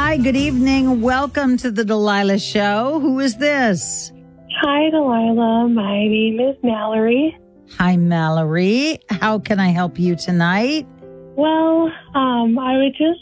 Hi, good evening. Welcome to the Delilah Show. Who is this? Hi, Delilah. My name is Mallory. Hi, Mallory. How can I help you tonight? Well, I would just